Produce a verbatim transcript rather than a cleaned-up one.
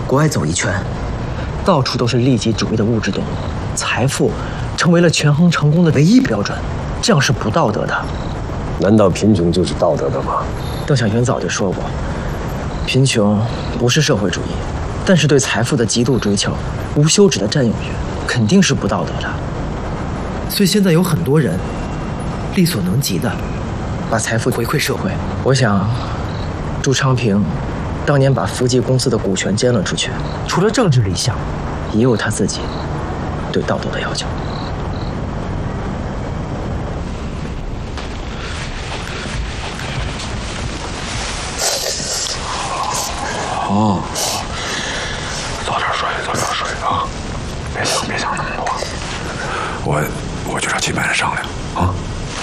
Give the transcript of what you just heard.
国外走一圈，到处都是利己主义的物质动物，财富成为了权衡成功的唯一标准，这样是不道德的。 难道贫穷就是道德的吗？ 邓小平早就说过，贫穷不是社会主义，但是对财富的极度追求、无休止的占有欲，肯定是不道德的。所以现在有很多人力所能及的把财富回馈社会。我想，朱昌平当年把福记公司的股权捐了出去，除了政治理想，也有他自己对道德的要求。 哦，早点睡，早点睡啊！别想，别想那么多。我我去找金班商量。